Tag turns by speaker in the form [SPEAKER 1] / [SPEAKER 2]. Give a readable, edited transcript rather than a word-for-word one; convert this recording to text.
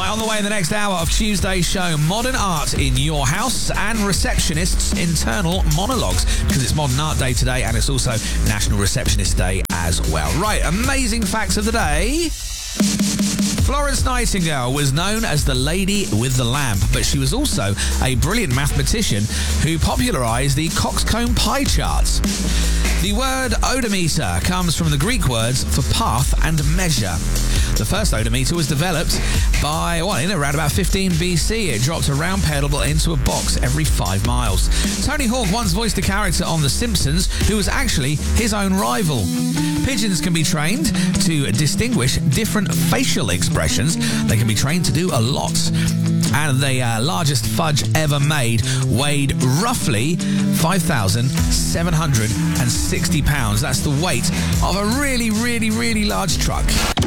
[SPEAKER 1] Right, on the way in the next hour of Tuesday's show, modern art in your house and receptionists' internal monologues, because it's Modern Art Day today and it's also National Receptionist Day as well. Right, amazing facts of the day. Florence Nightingale was known as the Lady with the Lamp, but she was also a brilliant mathematician who popularised the coxcomb pie chart. The word odometer comes from the Greek words for path and measure. The first odometer was developed in around about 15 BC. It dropped a round pedal into a box every 5 miles. Tony Hawk once voiced a character on The Simpsons who was actually his own rival. Pigeons can be trained to distinguish different facial expressions. They can be trained to do a lot. And the largest fudge ever made weighed roughly 5,760 pounds. That's the weight of a really, really, really large truck.